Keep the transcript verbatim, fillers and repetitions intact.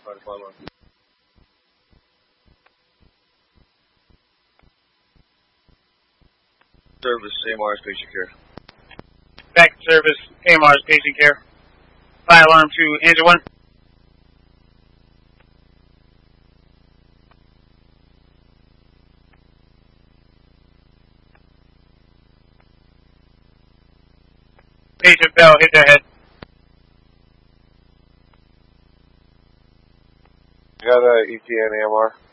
Fire fire alarm. Service, A M R's patient care. Back to service, A M R's patient care. Fire alarm to engine one. Patient fell, hit their head. You got a E T N A M R?